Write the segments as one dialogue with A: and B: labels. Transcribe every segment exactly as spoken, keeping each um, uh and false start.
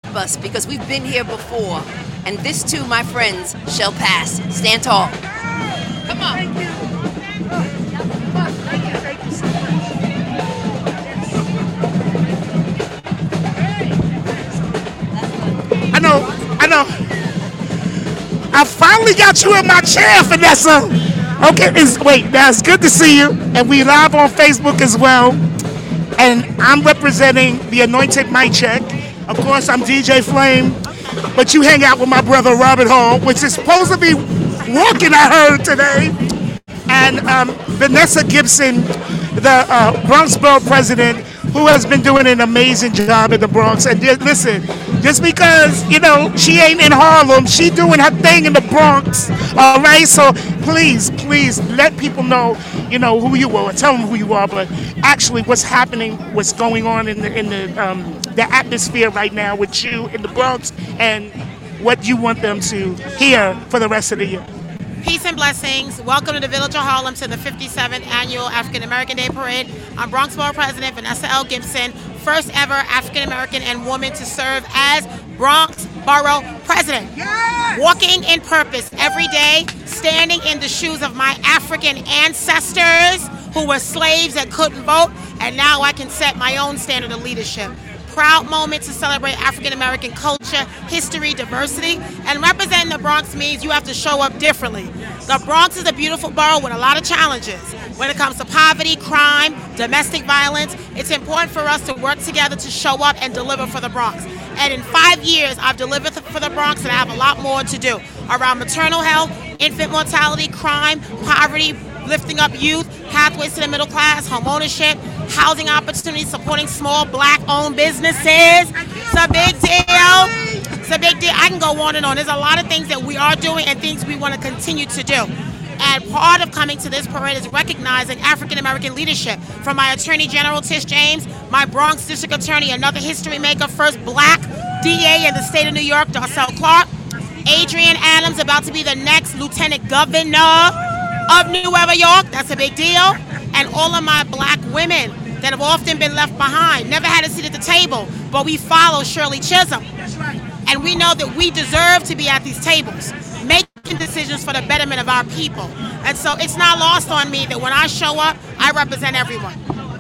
A: us because we've been here before. And this too, my friends, shall pass. Stand tall. Come on.
B: Thank you. Thank you. Thank you so much. I know. I know. I finally got you in my chair, Vanessa. Okay, it's, wait, now it's good to see you. And we live on Facebook as well. And I'm representing the Anointed Mic Check. Of course, I'm D J Flame. But you hang out with my brother Robert Hall, which is supposed to be walking, I heard today. And um, Vanessa Gibson, the uh, Bronx Borough president, who has been doing an amazing job in the Bronx. And just, listen, just because, you know, she ain't in Harlem, she doing her thing in the Bronx, all right? So please, please let people know, you know, who you are. Tell them who you are, but actually what's happening, what's going on in the in the um, the atmosphere right now with you in the Bronx and what you want them to hear for the rest of the year.
C: Peace and blessings. Welcome to the Village of Harlem to the fifty-seventh Annual African American Day Parade. I'm Bronx Borough President Vanessa L. Gibson, first ever African American and woman to serve as Bronx Borough President. Yes! Walking in purpose every day, standing in the shoes of my African ancestors who were slaves and couldn't vote, and now I can set my own standard of leadership. Proud moment to celebrate African American culture, history, diversity, and representing the Bronx means you have to show up differently. The Bronx is a beautiful borough with a lot of challenges. When it comes to poverty, crime, domestic violence, it's important for us to work together to show up and deliver for the Bronx. And in five years, I've delivered for the Bronx, and I have a lot more to do around maternal health, infant mortality, crime, poverty, lifting up youth, pathways to the middle class, home ownership, housing opportunities, supporting small black-owned businesses. It's a big deal. It's a big deal. I can go on and on. There's a lot of things that we are doing and things we want to continue to do. And part of coming to this parade is recognizing African-American leadership. From my Attorney General, Tish James, my Bronx District Attorney, another history maker, first black D A in the state of New York, Darcel Clark, Adrienne Adams, about to be the next Lieutenant Governor of New York. That's a big deal. And all of my black women that have often been left behind, never had a seat at the table, but we follow Shirley Chisholm. That's right. And we know that we deserve to be at these tables, making decisions for the betterment of our people. And so it's not lost on me that when I show up, I represent everyone.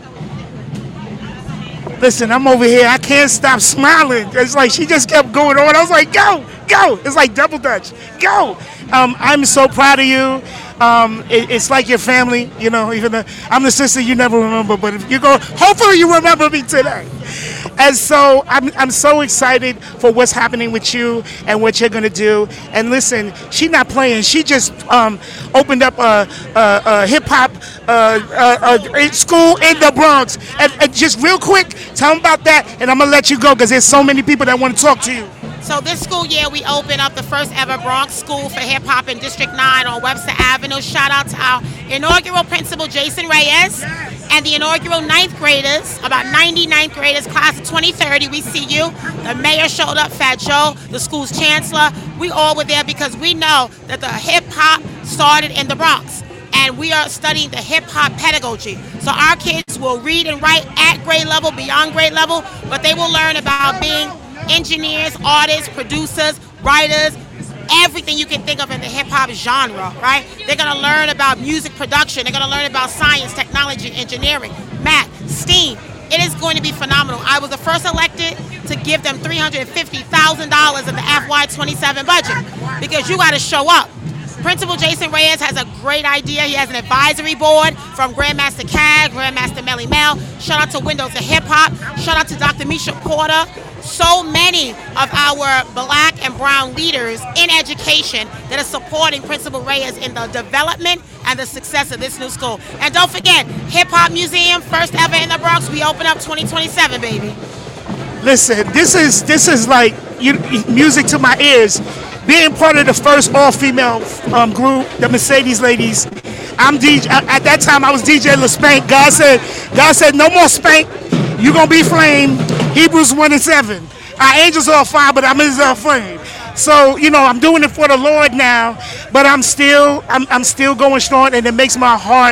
B: Listen, I'm over here. I can't stop smiling. It's like she just kept going on. I was like, go, go. It's like double dutch. Go. Um, I'm so proud of you. Um, it, it's like your family, you know, even though I'm the sister you never remember, but if you go, hopefully you remember me today. And so I'm, I'm so excited for what's happening with you and what you're going to do. And listen, she's not playing. She just um, opened up a, a, a hip-hop uh, uh, uh, school in the Bronx. And, and just real quick, tell them about that, and I'm going to let you go because there's so many people that want to talk to you.
C: So this school year, we opened up the first ever Bronx School for Hip Hop in District nine on Webster Avenue. Shout out to our inaugural principal, Jason Reyes, and the inaugural ninth graders, about ninety ninth graders, class of twenty thirty. We see you. The mayor showed up, Fat Joe, the school's chancellor. We all were there because we know that the hip hop started in the Bronx. And we are studying the hip-hop pedagogy. So our kids will read and write at grade level, beyond grade level, but they will learn about being engineers, artists, producers, writers, everything you can think of in the hip-hop genre, right? They're going to learn about music production. They're going to learn about science, technology, engineering, math, STEAM. It is going to be phenomenal. I was the first elected to give them three hundred fifty thousand dollars in the F Y twenty-seven budget because you got to show up. Principal Jason Reyes has a great idea. He has an advisory board from Grandmaster Cag, Grandmaster Melly Mel. Shout out to Windows of Hip Hop. Shout out to Doctor Misha Porter. So many of our black and brown leaders in education that are supporting Principal Reyes in the development and the success of this new school. And don't forget, Hip Hop Museum, first ever in the Bronx. We open up twenty twenty-seven, baby.
B: Listen, this is this is like you, music to my ears. Being part of the first all-female um, group, the Mercedes Ladies, I'm D J. At that time, I was D J LaSpank. God said, God said, no more spank. You gonna be flame. Hebrews one and seven. Our angels are fire, but I'm in flame. So you know, I'm doing it for the Lord now, but I'm still, I'm, I'm still going strong, and it makes my heart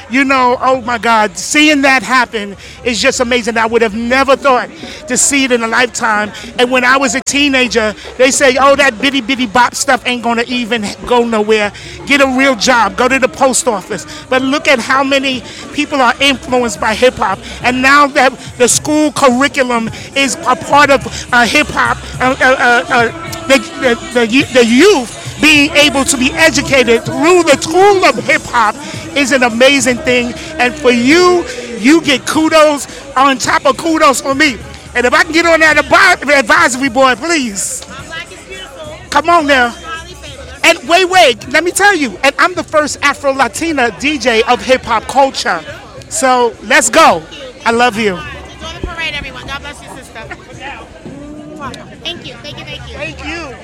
B: you know, oh my God, seeing that happen is just amazing. I would have never thought to see it in a lifetime. And when I was a teenager, they say, oh, that bitty bitty bop stuff ain't gonna even go nowhere. Get a real job, go to the post office. But look at how many people are influenced by hip hop. And now that the school curriculum is a part of uh, hip hop, uh, uh, uh, uh, the, the, the, the youth being able to be educated through the tool of hip hop is an amazing thing. And for you, you get kudos on top of kudos for me. And if I can get on that advisory board, please.
C: Black is beautiful.
B: Come on now. And wait, wait, let me tell you. And I'm the first Afro-Latina D J of hip hop culture. So let's go. I love you.
C: Enjoy the parade, everyone. God bless you, sister. Thank you, thank you, thank you.
B: Thank you.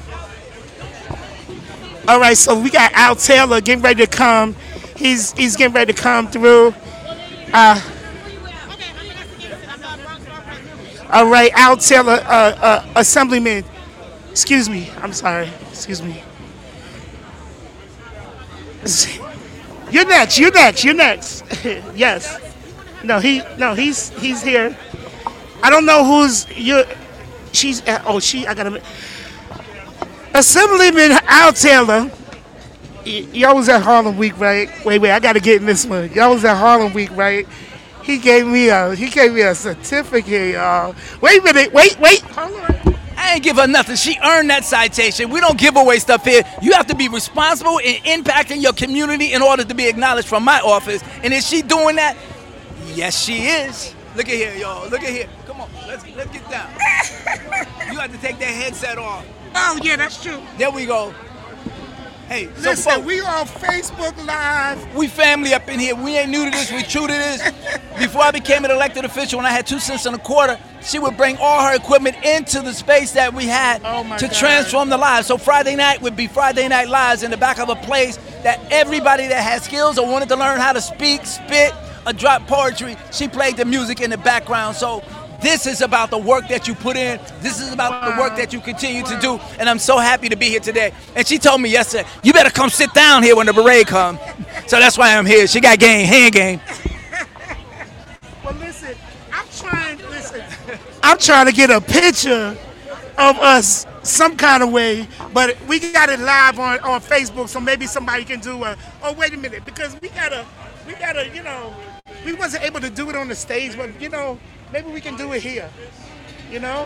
B: All right, so we got Al Taylor getting ready to come. He's he's getting ready to come through. Uh, all right, Al Taylor, uh, uh, Assemblyman. Excuse me. I'm sorry. Excuse me. You're next. You're next. You're next. Yes. No, he. No, he's he's here. I don't know who's you. She's. Uh, oh, she. I gotta. Assemblyman Al Taylor. Y- y'all was at Harlem Week, right? Wait, wait. I gotta get in this one. Y'all was at Harlem Week, right? He gave me a. He gave me a certificate, y'all. Wait a minute. Wait, wait. Hold on.
D: I ain't give her nothing. She earned that citation. We don't give away stuff here. You have to be responsible in impacting your community in order to be acknowledged from my office. And is she doing that? Yes, she is. Look at here, y'all. Look at here. Come on. Let's let's get down. You have to take that headset off.
B: Oh yeah, that's true.
D: There we go. Hey, so
B: Listen,
D: folks,
B: we on Facebook Live.
D: we family up in here. We ain't new to this. We true to this. Before I became an elected official, when I had two cents and a quarter, she would bring all her equipment into the space that we had
B: Oh, my
D: to
B: God.
D: transform the lives. So Friday night would be Friday Night Lives in the back of a place that everybody that had skills or wanted to learn how to speak, spit, or drop poetry, she played the music in the background. So this is about the work that you put in. This is about wow. the work that you continue wow. to do. And I'm so happy to be here today. And she told me yesterday, you better come sit down here when the parade comes. So that's why I'm here. She got game, hand game.
B: Well, listen, I'm trying, listen, I'm trying to get a picture of us some kind of way, but we got it live on, on Facebook, so maybe somebody can do a, oh, wait a minute, because we gotta, we gotta, you know, we wasn't able to do it on the stage, but, you know, maybe we can do it here, you know?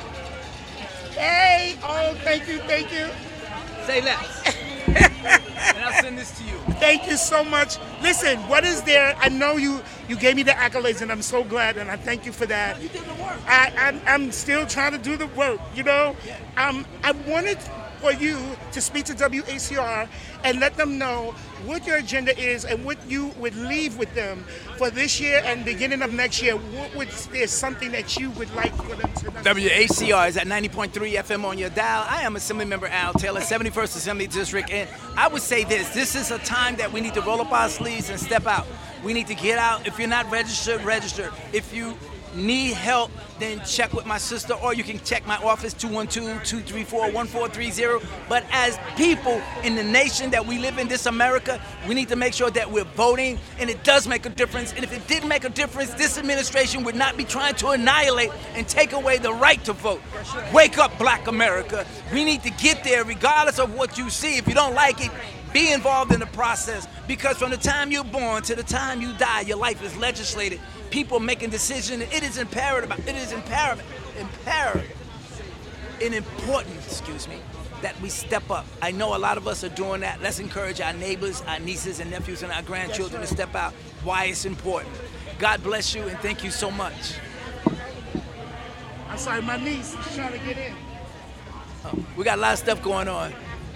B: Hey, oh, thank you, thank you.
D: Say less. And I'll send this to you.
B: Thank you so much. Listen, what is there? I know you you gave me the accolades, and I'm so glad, and I thank you for that.
D: You did the work.
B: I, I'm, I'm still trying to do the work, you know? Um, I wanted for you to speak to W A C R and let them know what your agenda is and what you would leave with them for this year and beginning of next year. What would there's something that you would like for them to know?
D: W A C R is at ninety point three F M on your dial. I am Assemblymember Al Taylor, seventy-first Assembly District, and I would say this, this is a time that we need to roll up our sleeves and step out. We need to get out. If you're not registered, register. If you need help, then check with my sister, or you can check my office, two one two, two three four, one four three zero. But as people in the nation that we live in, this America, we need to make sure that we're voting, and it does make a difference. And if it didn't make a difference, this administration would not be trying to annihilate and take away the right to vote. Wake up, Black America. We need to get there regardless of what you see. If you don't like it, be involved in the process, because from the time you're born to the time you die, your life is legislated. People making decisions. It is imperative. It is imperative, imperative, and important. Excuse me, that we step up. I know a lot of us are doing that. Let's encourage our neighbors, our nieces and nephews, and our grandchildren to step out. Why it's important. God bless you, and thank you so much.
B: I'm sorry, my niece is trying to get in.
D: Oh, we got a lot of stuff going on.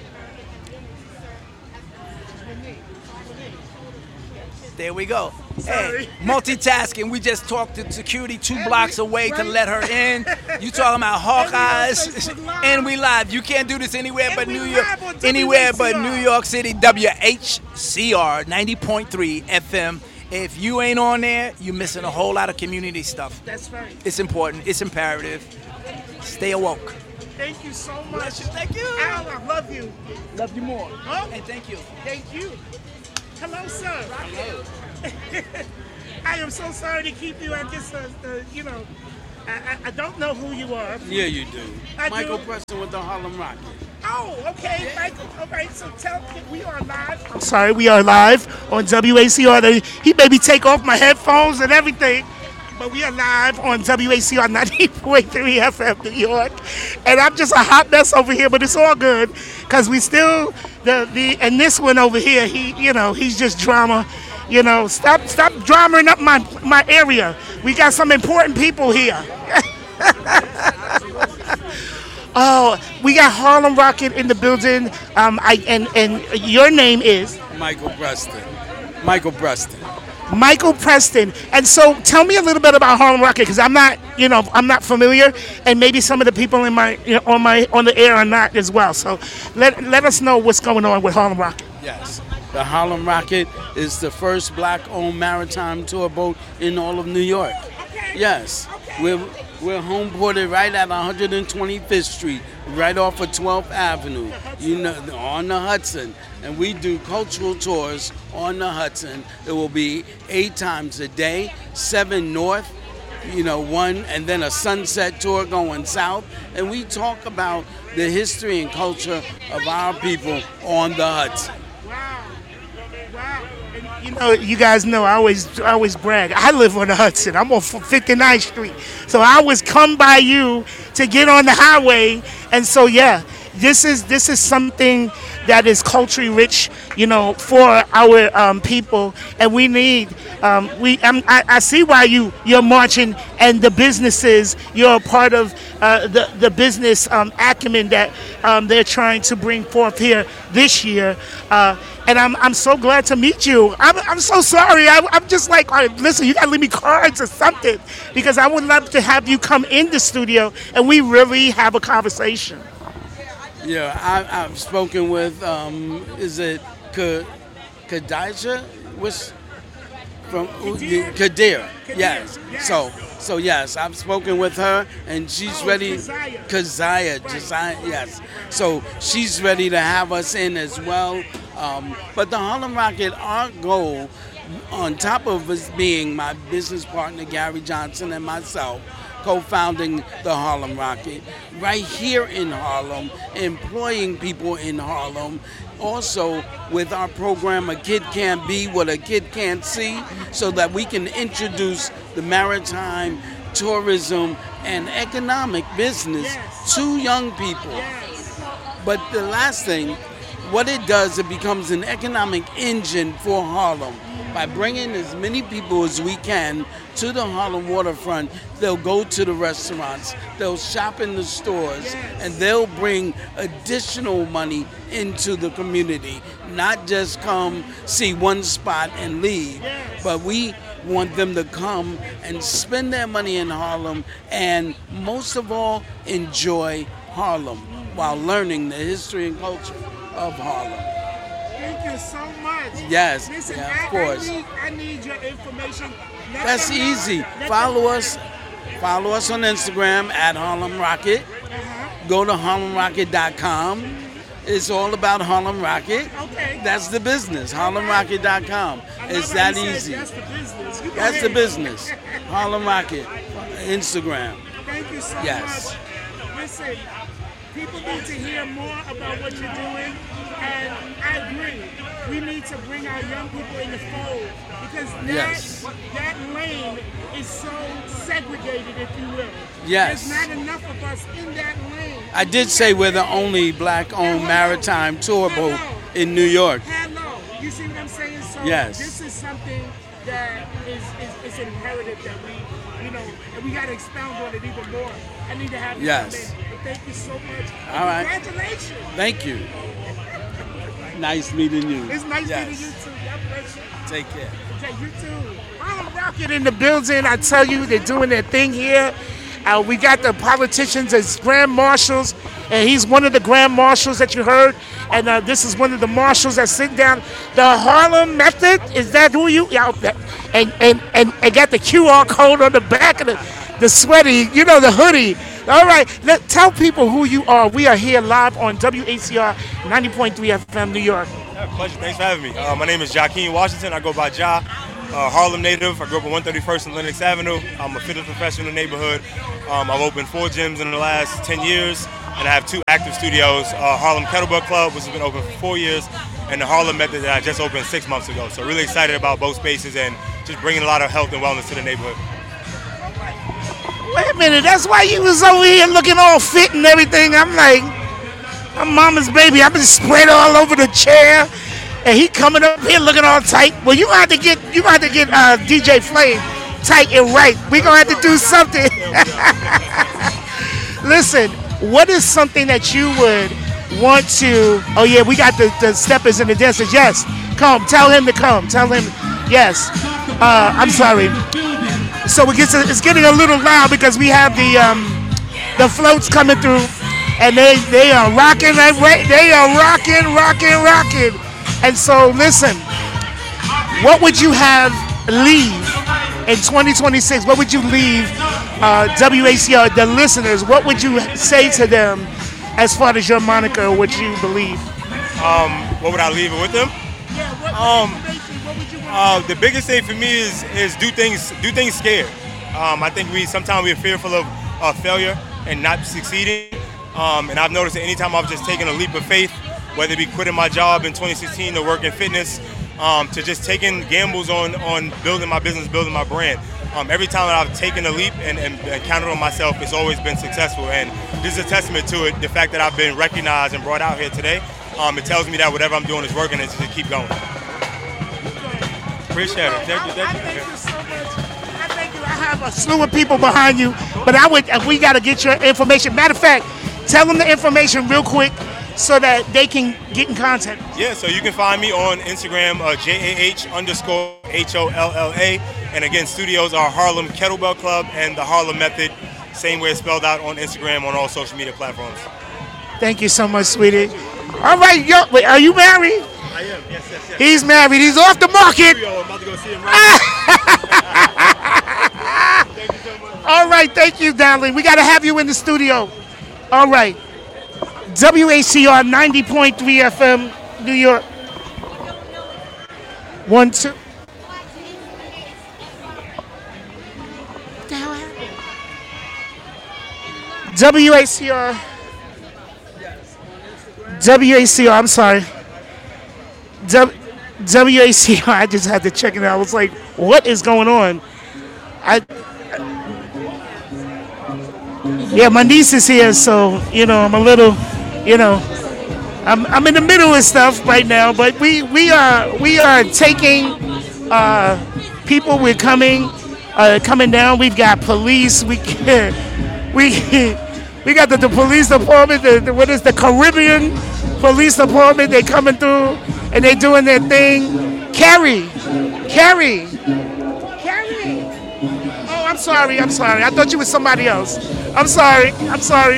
D: There we go.
B: Sorry.
D: Hey, multitasking. We just talked to security two blocks away to let her in. You talking about Hawkeyes, and we live. You can't do this anywhere but New York. Anywhere but New York City. W H C R ninety point three F M. If you ain't on there, you're missing a whole lot of community stuff.
B: That's right.
D: It's important. It's imperative. Stay awoke.
B: Thank you so much.
D: Bless you. Thank you.
B: Al, I love you.
D: Love you more.
B: Huh?
D: And thank you.
B: Thank you. Hello, sir.
D: Hello.
B: I am so sorry to keep you. I just, uh, uh, you know, I, I, I don't know who you are.
E: Yeah, you do.
B: I
E: Michael
B: do.
E: Preston with the Harlem Rocket.
B: Oh, okay, Michael. All right, so tell we are live. I'm sorry, we are live on W A C R. He made me take off my headphones and everything, but we are live on W A C R ninety point three F M New York, and I'm just a hot mess over here, but it's all good because we still the the and this one over here, he you know he's just drama. You know, stop stop dramaing up my my area. We got some important people here. Oh, we got Harlem Rocket in the building. Um, I and and your name is
E: Michael Preston. Michael Preston.
B: Michael Preston. And so, tell me a little bit about Harlem Rocket, because I'm not, you know, I'm not familiar, and maybe some of the people in my you know, on my on the air are not as well. So, let let us know what's going on with Harlem Rocket.
E: Yes. The Harlem Rocket is the first black-owned maritime tour boat in all of New York.
B: Okay.
E: Yes.
B: Okay.
E: We're we're home ported right at one hundred twenty-fifth Street, right off of twelfth Avenue, you know, on the Hudson. And we do cultural tours on the Hudson. It will be eight times a day, seven north, you know, one, and then a sunset tour going south. And we talk about the history and culture of our people on the Hudson.
B: Wow. Wow. And, you know, you guys know I always I always brag. I live on the Hudson. I'm on fifty-ninth Street. So I always come by you to get on the highway. And so, yeah, this is this is something that is culturally rich, you know, for our um, people, and we need. Um, we um, I, I see why you you're marching, and the businesses you're a part of uh, the the business um, acumen that um, they're trying to bring forth here this year. Uh, and I'm I'm so glad to meet you. I'm I'm so sorry. I, I'm just like, all right, listen, you gotta leave me cards or something, because I would love to have you come in the studio and we really have a conversation.
E: Yeah, I, I've spoken with, um, is it K- Khadijah? What's from
B: Kadir.
E: Kadir?
B: Kadir,
E: Yes.
B: yes.
E: So, so yes, I've spoken with her, and she's
B: Oh,
E: ready.
B: Keziah.
E: Keziah,
B: Right.
E: Josiah, yes. So she's ready to have us in as well. Um, but the Harlem Rocket, our goal, on top of us being my business partner Gary Johnson and myself, co-founding the Harlem Rocket, right here in Harlem, employing people in Harlem, also with our program A Kid Can't Be What a Kid Can't See, so that we can introduce the maritime, tourism, and economic business
B: Yes.
E: to young people.
B: Yes.
E: But the last thing, what it does, it becomes an economic engine for Harlem. By bringing as many people as we can to the Harlem waterfront, they'll go to the restaurants, they'll shop in the stores,
B: Yes.
E: and they'll bring additional money into the community. Not just come see one spot and leave,
B: Yes.
E: but we want them to come and spend their money in Harlem, and most of all, enjoy Harlem while learning the history and culture of Harlem.
B: Thank you so much.
E: Yes,
B: Listen,
E: yeah,
B: I,
E: of course.
B: I need, I need your information. Let
E: That's
B: them know-
E: easy.
B: let
E: Follow
B: them-
E: us. Follow us on Instagram at Harlem Rocket.
B: Uh-huh.
E: Go to harlem rocket dot com. It's all about Harlem Rocket.
B: Okay.
E: That's the business. harlem rocket dot com.
B: I
E: It's
B: love how
E: that
B: you said
E: easy.
B: That's the business. You go
E: That's the
B: ahead.
E: business. Harlem Rocket. Instagram.
B: Thank you so
E: Yes.
B: much. Listen, people need to hear more about what you're doing, and I agree. We need to bring our young people in the fold, because that,
E: Yes.
B: that lane is so segregated, if you will.
E: Yes.
B: There's not enough of us in that lane.
E: I did say we're the only black-owned maritime tour boat in New York.
B: Hello. You see what I'm saying? So
E: Yes.
B: this is something that is, is, is imperative that we, you know, and we got to expound on it even more. I need to have you
E: Yes.
B: come in. But thank you so much.
E: All right.
B: Congratulations.
E: Thank you. Nice meeting you.
B: It's nice
E: Yes.
B: meeting you too. God bless you.
E: Take care.
B: Okay, you too. Harlem Rocket in the building. I tell you, they're doing their thing here. Uh, we got the politicians as grand marshals, and he's one of the grand marshals that you heard. And uh, this is one of the marshals that sit down. The Harlem Method, is that who you? Yeah, and and and, and got the Q R code on the back of the, the sweaty, you know, the hoodie. All right, let tell people who you are. We are here live on W A C R ninety point three F M New York.
F: Yeah, pleasure. Thanks for having me. Uh, my name is Jakeem Washington. I go by Ja. a Harlem native. I grew up on one thirty-first and Lenox Avenue. I'm a fitness professional in the neighborhood. Um, I've opened four gyms in the last ten years, and I have two active studios, uh, Harlem Kettlebell Club, which has been open for four years, and the Harlem Method that I just opened six months ago. So really excited about both spaces and just bringing a lot of health and wellness to the neighborhood.
B: Wait a minute, that's why you was over here looking all fit and everything. I'm like, I'm mama's baby. I've been spread all over the chair, and he coming up here looking all tight. Well, you gonna have to get, you gonna have to get uh, D J Flame tight and right. We gonna have to do something. Listen, what is something that you would want to? Oh yeah, we got the, the steppers and the dancers. Yes, come. Tell him to come. Tell him. Yes. Uh, I'm sorry. So it gets, it's getting a little loud because we have the um, the floats coming through, and they they are rocking. They are rocking, rocking, rocking. And so listen, what would you have leave in twenty twenty-six? What would you leave uh, W A C R, the listeners? What would you say to them as far as your moniker, what you believe?
F: Um, what would I leave it with them? Um, uh, the biggest thing for me is is do things do things scared. Um, I think we sometimes we're fearful of uh, failure and not succeeding. Um, and I've noticed that anytime I've just taken a leap of faith, whether it be quitting my job in twenty sixteen to work in fitness, um, to just taking gambles on on building my business, building my brand. Um, every time that I've taken a leap and, and, and counted on myself, it's always been successful. And this is a testament to it, the fact that I've been recognized and brought out here today. Um, it tells me that whatever I'm doing is working and to just keep going. Appreciate it. Thank you. Thank you.
B: Thank you so much. I thank you. I have a slew of people behind you, but I would, we got to get your information. Matter of fact, tell them the information real quick so that they can get in contact.
F: Yeah, so you can find me on Instagram, uh, J A H underscore H O L L A. And again, studios are Harlem Kettlebell Club and the Harlem Method, same way it's spelled out on Instagram on all social media platforms.
B: Thank you so much, sweetie. All right, yo, wait, are you married?
F: I am, yes, yes, yes.
B: He's married. He's off the market.
F: I'm about to go see him right now. Thank you so much.
B: All right, thank you, darling. We got to have you in the studio. All right. W A C R ninety point three F M, New York. One, two. What the hell happened? W A C R. W A C R, I'm sorry. W- W A C R, I just had to check it out. I was like, what is going on? I, yeah, my niece is here, so, you know, I'm a little, you know, I'm I'm in the middle of stuff right now, but we, we are we are taking uh, people, we're coming, uh, coming down. We've got police, we we we got the, the police department, the, the, what is the Caribbean Police Department, they coming through and they doing their thing. Carrie, Carrie, Carrie. Oh, I'm sorry, I'm sorry. I thought you was somebody else. I'm sorry, I'm sorry.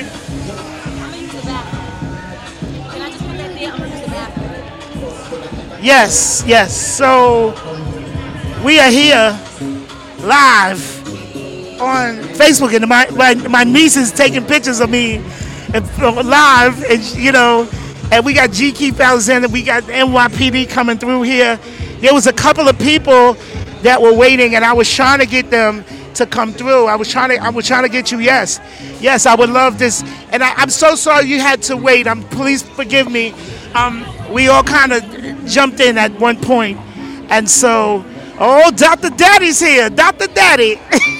B: Yes, yes. So we are here live on Facebook, and my my, my niece is taking pictures of me and live, and you know. And we got G. Keith Alexander, we got N Y P D coming through here. There was a couple of people that were waiting, and I was trying to get them to come through. I was trying to, I was trying to get you. Yes, yes, I would love this. And I, I'm so sorry you had to wait. Um, please forgive me. Um, we all kind of jumped in at one point, and so, oh, Doctor Daddy's here, Doctor Daddy.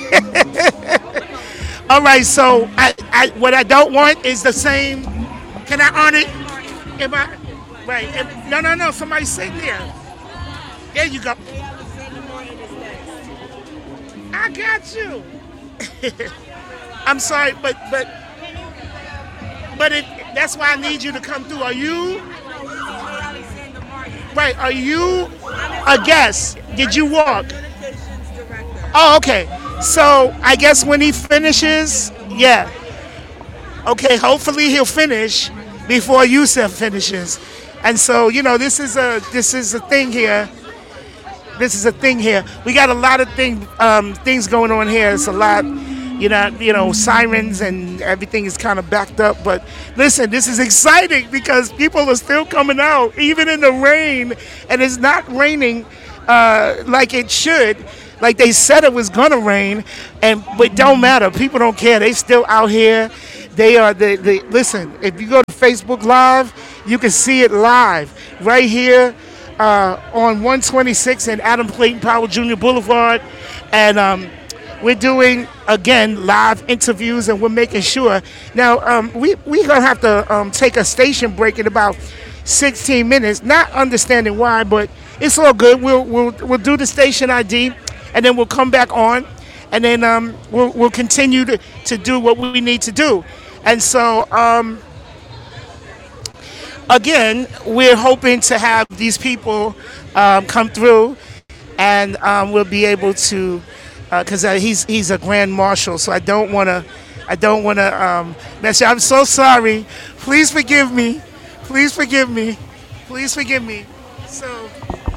B: All right, so I, I, what I don't want is the same. Can I earn it? Am I, right, am, no, no, no, somebody's sitting there. There you go. I got you. I'm sorry, but, but, but it, that's why I need you to come through. Are you, right, are you a guest? Did you walk? Oh, okay. So I guess when he finishes, yeah. Okay, hopefully he'll finish before Yusef finishes. And so, you know, this is a this is a thing here. This is a thing here. We got a lot of thing, um, things going on here. It's a lot, you know, you know, sirens and everything is kind of backed up. But listen, this is exciting because people are still coming out, even in the rain. And it's not raining uh, like it should, like they said it was gonna rain, and but it don't matter. People don't care. They still out here. They are the, the listen. If you go to Facebook Live, you can see it live right here uh, on one twenty-six and Adam Clayton Powell Junior Boulevard, and um, we're doing again live interviews, and we're making sure. Now um, we we gonna have to um, take a station break in about sixteen minutes. Not understanding why, but it's all good. We'll we'll we'll do the station I D, and then we'll come back on, and then um, we'll we'll continue to, to do what we need to do. And so, um, again, we're hoping to have these people um, come through, and um, we'll be able to, because uh, uh, he's he's a grand marshal, so I don't want to, I don't want to um, mess you. I'm so sorry. Please forgive me. Please forgive me. Please forgive me. So,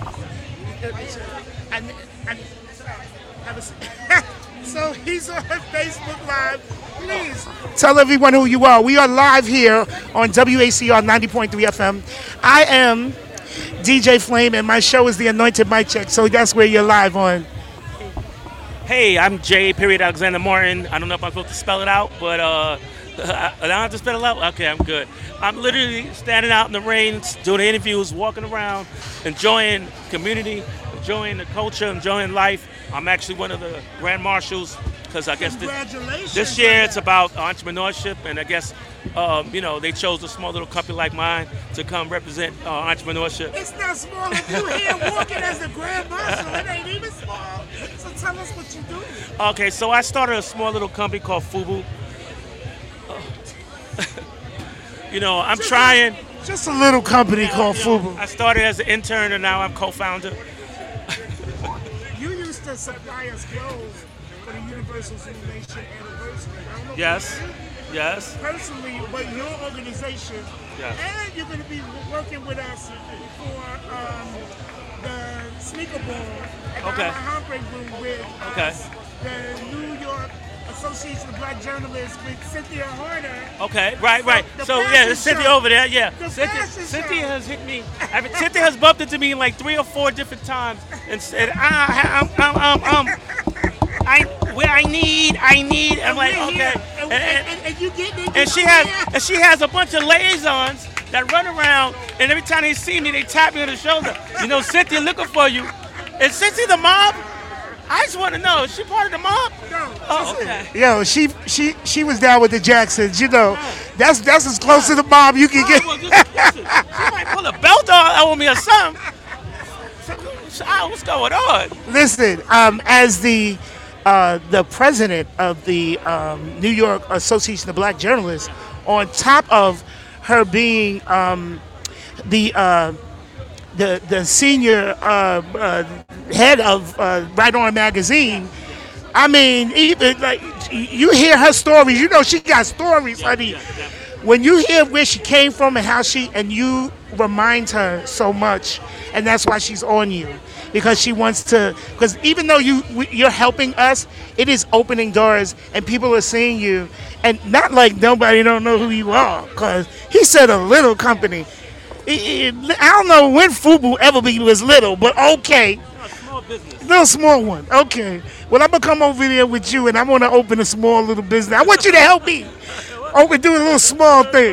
B: I, I, I, so he's on Facebook Live. Please tell everyone who you are. We are live here on W A C R ninety point three F M. I am D J Flame, and my show is The Anointed Mic Check, so that's where you're live on.
G: Hey, I'm J. Period Alexander Martin. I don't know if I'm supposed to spell it out, but uh, I don't have to spell it out? Okay, I'm good. I'm literally standing out in the rain, doing interviews, walking around, enjoying community, enjoying the culture, enjoying life. I'm actually one of the Grand Marshals, because I guess this, this year it's about entrepreneurship, and I guess, um, you know, they chose a small little company like mine to come represent uh, entrepreneurship.
B: It's not small if you here walking as the Grand Marshal. It ain't even small. So tell us what you do.
G: Okay, so I started a small little company called FUBU. You know, I'm
B: just
G: trying.
B: A, just a little company yeah, called you know, FUBU.
G: I started as an intern, and now I'm co-founder.
B: You used to supply us clothes for the Universal Simulation anniversary. I don't know
G: yes, yes.
B: Personally, but your organization,
G: yes.
B: And you're going to be working with us for um, the Sneaker Ball at the
G: okay.
B: Heartbreak Room with
G: okay.
B: us, the New York Association of Black Journalists with Cynthia Horner.
G: Okay, right, right.
B: So,
G: so yeah, there's Cynthia
B: show.
G: over there. Yeah,
B: the
G: Cynthia,
B: fashion
G: Cynthia
B: show.
G: has hit me. I mean, Cynthia has bumped into me like three or four different times and said, "Ah, um, um, um, um, I, where I need, I need." I'm like, okay.
B: And,
G: and, and,
B: and, and you get me.
G: and she has, and she has a bunch of liaisons that run around, and every time they see me, they tap me on the shoulder. You know, Cynthia looking for you. Is Cynthia the mob? I just want to know, is she part of the mob?
B: No.
G: Oh, okay.
B: Yo, she she she was down with the Jacksons. You know, that's that's as close to the mob you can get.
G: Well, just, listen, she might pull a belt on me or something. What's going on?
B: Listen, um, as the uh, the president of the um, New York Association of Black Journalists, on top of her being um, the uh, the the senior uh, uh, head of uh, Right On Magazine, I mean, even like you hear her stories, you know she got stories, honey. When you hear where she came from and how she, and you remind her so much, and that's why she's on you, because she wants to. Because even though you you're helping us, it is opening doors, and people are seeing you, and not like nobody don't know who you are. Because he said a little company. It, it, I don't know when FUBU ever be was little, but okay.
G: No, small business.
B: Little small one. Okay. Well, I'm gonna come over there with you, and I'm gonna open a small little business. I want you to help me. Open, do a little small thing.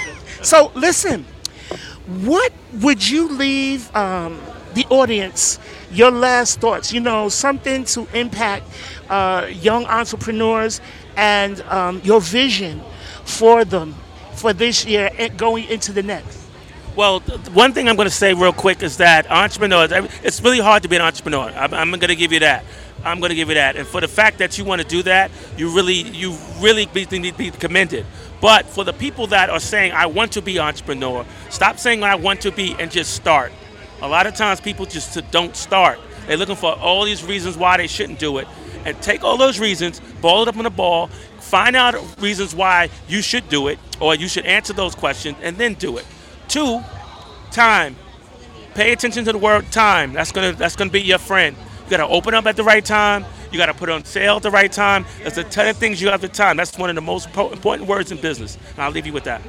B: So listen, what would you leave um, the audience? Your last thoughts. You know, something to impact uh, young entrepreneurs and um, your vision for them for this year and going into the next.
G: Well, one thing I'm going to say real quick is that entrepreneurs, it's really hard to be an entrepreneur. I'm, I'm going to give you that. I'm going to give you that. And for the fact that you want to do that, you really, you really be, need to be commended. But for the people that are saying, I want to be an entrepreneur, stop saying I want to be and just start. A lot of times people just don't start. They're looking for all these reasons why they shouldn't do it. And take all those reasons, ball it up on the ball, find out reasons why you should do it, or you should answer those questions, and then do it. Two, time. Pay attention to the word time. That's gonna that's gonna be your friend. You gotta open up at the right time. You gotta put on sale at the right time. There's a ton of things you have to time. That's one of the most important words in business. And I'll leave you with that.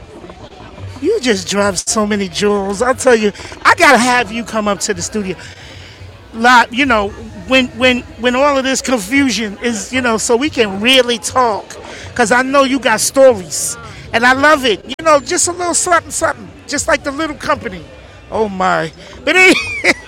B: You just dropped so many jewels. I'll tell you, I gotta have you come up to the studio. lot, you know, when when when all of this confusion is, you know, so we can really talk, because I know you got stories, and I love it. You know, just a little something, something, just like the little company. Oh my! But hey,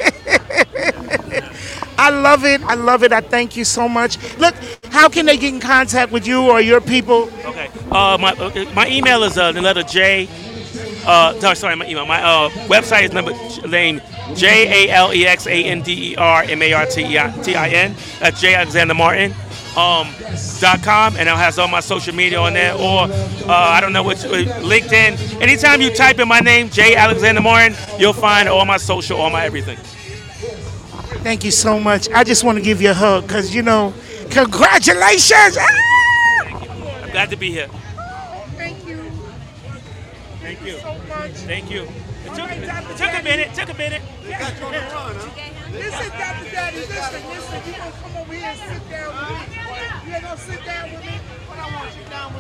B: I love it. I love it. I thank you so much. Look, how can they get in contact with you or your people?
G: Okay. Uh, my okay, my email is uh, the letter J. Uh, no, sorry, my email. My uh, website is number name J A L E X A N D E R M A R T I N. That's J Alexander Martin. Um, dot com, and it has all my social media on there, or uh, I don't know which, LinkedIn. Anytime you type in my name, J Alexander Martin, you'll find all my social, all my everything.
B: Thank you so much. I just want to give you a hug, because, you know, congratulations. Ah!
G: Thank you. I'm glad to be here.
B: Thank you.
G: Thank you.
B: So much.
G: Thank you. It took, it took a minute. Took a minute.
B: Listen, Doctor Daddy, listen, listen. You gonna come over here and sit down with me? You ain't gonna sit down with me? But I want to sit down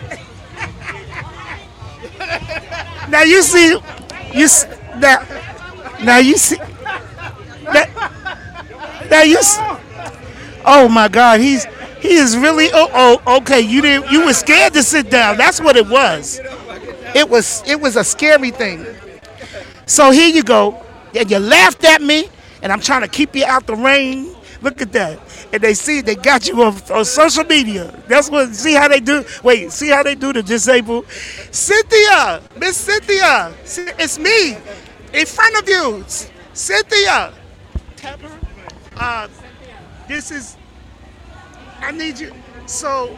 B: with you for. Now you see, you s- now, now you see, that, now you. s- Oh my God, he's he is really. Oh, oh, okay. You didn't. You were scared to sit down. That's what it was. It was. It was a scary thing. So here you go, and you laughed at me, and I'm trying to keep you out the rain. Look at that. And they see they got you on, on social media. That's what, see how they do, wait, see how they do the disabled? Cynthia, Miss Cynthia, it's me, in front of you, Cynthia. Tap her. Uh, this is, I need you, so,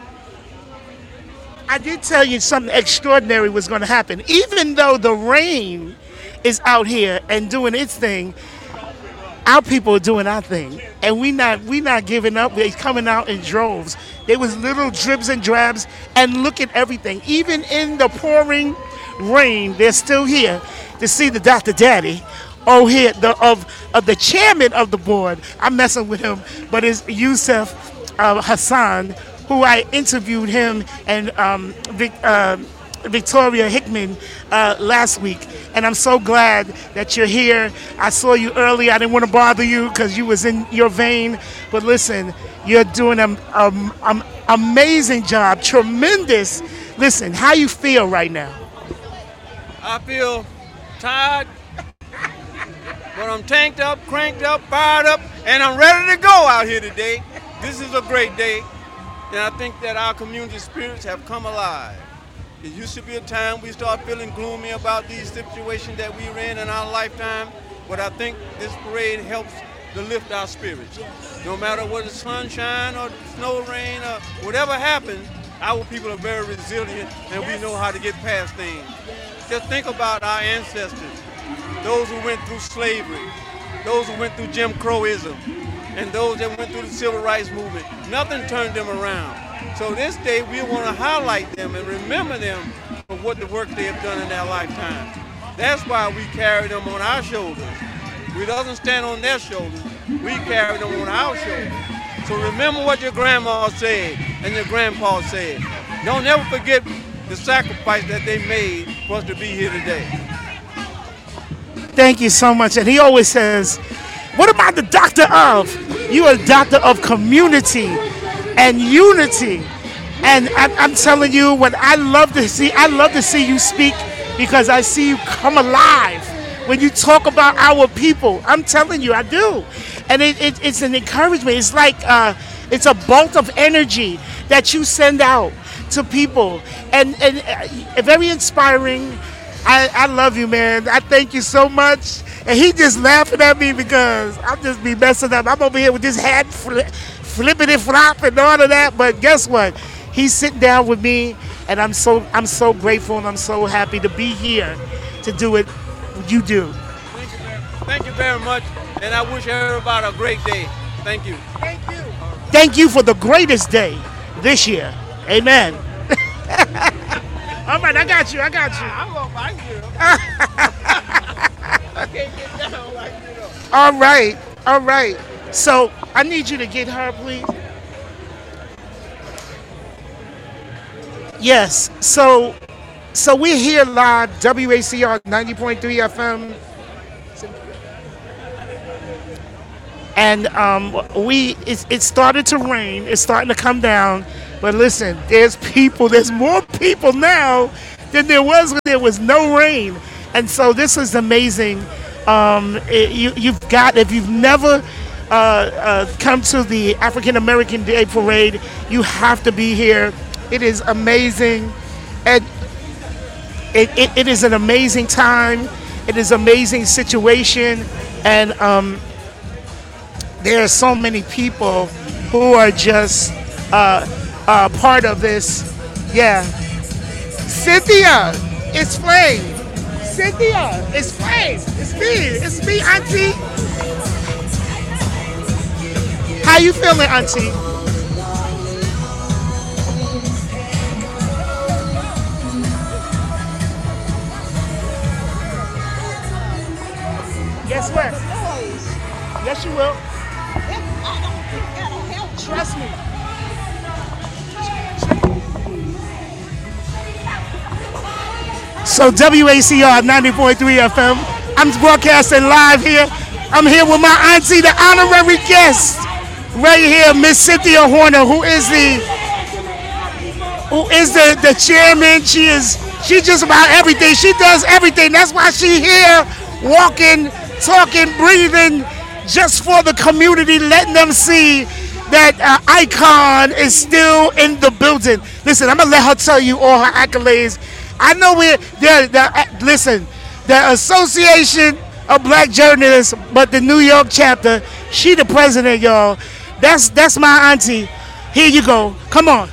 B: I did tell you something extraordinary was gonna happen. Even though the rain is out here and doing its thing, our people are doing our thing, and we not we not giving up. They're coming out in droves. There was little dribs and drabs, and look at everything. Even in the pouring rain, they're still here to see the Doctor Daddy. Oh, here the of of the chairman of the board. I'm messing with him, but it's Yusuf uh, Hassan, who I interviewed him, and um, Vic, uh, Victoria Hickman uh, last week, and I'm so glad that you're here. I saw you early. I didn't want to bother you because you was in your vein, but listen, you're doing an um, um, amazing job, tremendous. Listen, how you feel right now?
H: I feel tired, but I'm tanked up, cranked up, fired up, and I'm ready to go out here today. This is a great day, and I think that our community spirits have come alive. It used to be a time we start feeling gloomy about these situations that we're in in our lifetime, but I think this parade helps to lift our spirits. No matter whether it's sunshine or snow, rain, or whatever happens, our people are very resilient and we know how to get past things. Just think about our ancestors, those who went through slavery, those who went through Jim Crowism, and those that went through the civil rights movement. Nothing turned them around. So this day we want to highlight them and remember them for what the work they have done in their lifetime. That's why we carry them on our shoulders. We doesn't stand on their shoulders, we carry them on our shoulders. So remember what your grandma said and your grandpa said. Don't ever forget the sacrifice that they made for us to be here today.
B: Thank you so much. And he always says, what about the doctor of? You are a doctor of community and unity. And I, I'm telling you, what I love to see, I love to see you speak, because I see you come alive when you talk about our people. I'm telling you, I do. And it, it, it's an encouragement. It's like, uh, it's a bolt of energy that you send out to people. And, and uh, very inspiring. I, I love you, man. I thank you so much. And he just laughing at me because I'm just be messing up. I'm over here with this hat fli flipping and flop and all of that. But guess what? He's sitting down with me, and I'm so I'm so grateful and I'm so happy to be here to do it. You do.
H: Thank you, very, thank you very much, and I wish everybody a great day. Thank you.
B: Thank you. Thank you for the greatest day this year. Amen. All right, I got you. I got you.
H: I'm gonna fight you. I can't get down like you know.
B: All right, all right. So I need you to get her, please. Yes. So, so we're here live, W A C R ninety point three F M. And um, we it, it started to rain. It's starting to come down. But listen, there's people. There's more people now than there was when there was no rain. And so this is amazing. Um, it, you, you've got, if you've never uh, uh, come to the African American Day Parade, you have to be here. It is amazing. And it, it, it is an amazing time. It is an amazing situation. And um, there are so many people who are just uh, uh, part of this. Yeah. Cynthia, it's Flame. Cynthia, it's Flame. It's me. It's me, Auntie. How you feeling, Auntie? Guess what? Yes, you will. Trust me. So W A C R ninety point three F M. I'm broadcasting live here. I'm here with my auntie, the honorary guest, right here, Miss Cynthia Horner, who is the who is the, the chairman. She is she just about everything. She does everything. That's why she here walking, talking, breathing, just for the community, letting them see that uh, Icon is still in the building. Listen, I'm gonna let her tell you all her accolades. I know we're there. The, listen, the Association of Black Journalists, but the New York chapter, she the president, y'all. That's that's my auntie. Here you go. Come on.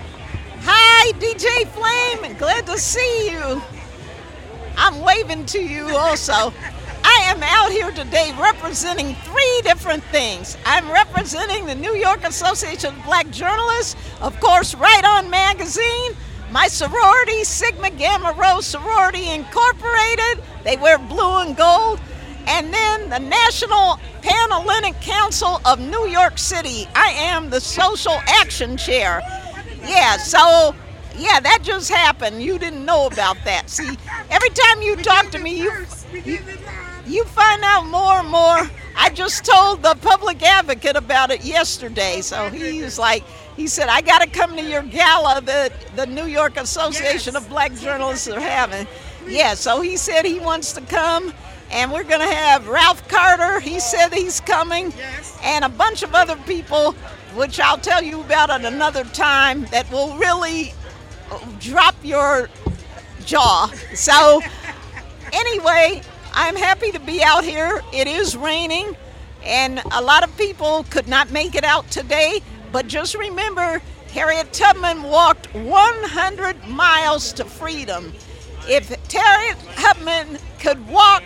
I: Hi, D J Flame. Glad to see you. I'm waving to you also. I am out here today representing three different things. I'm representing the New York Association of Black Journalists, of course, Right On Magazine, my sorority, Sigma Gamma Rho Sorority Incorporated. They wear blue and gold. And then the National Panhellenic Council of New York City. I am the Social Action Chair. Yeah, so, yeah, that just happened. You didn't know about that. See, every time you talk to me, you, you, you find out more and more. I just told the public advocate about it yesterday. So he was like, he said, I got to come to your gala that the New York Association of Black Journalists are having. Yeah, so he said he wants to come. And we're going to have Ralph Carter. He said he's coming. And a bunch of other people, which I'll tell you about at another time, that will really drop your jaw. So anyway, I'm happy to be out here. It is raining, and a lot of people could not make it out today. But just remember, Harriet Tubman walked one hundred miles to freedom. If Harriet Tubman could walk,